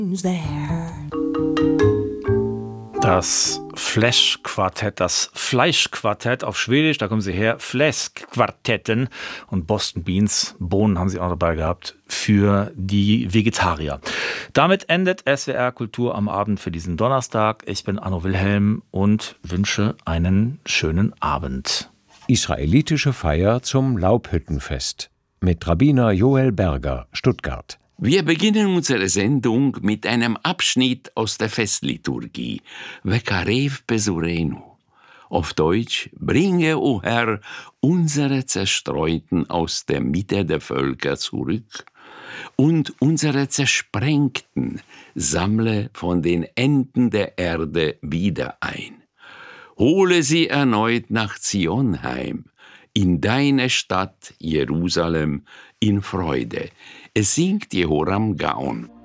Das Flash-Quartett, das Fleischquartett auf Schwedisch, da kommen sie her, Fläskquartetten und Boston Beans, Bohnen haben sie auch dabei gehabt, für die Vegetarier. Damit endet SWR Kultur am Abend für diesen Donnerstag. Ich bin Arno Wilhelm und wünsche einen schönen Abend. Israelitische Feier zum Laubhüttenfest mit Rabbiner Joel Berger, Stuttgart. Wir beginnen unsere Sendung mit einem Abschnitt aus der Festliturgie, Vekarev Besurenu. Auf Deutsch, bringe, o Herr, unsere Zerstreuten aus der Mitte der Völker zurück und unsere Zersprengten sammle von den Enden der Erde wieder ein. Hole sie erneut nach Zion heim, in deine Stadt Jerusalem in Freude. Es singt Jehoram Gaon.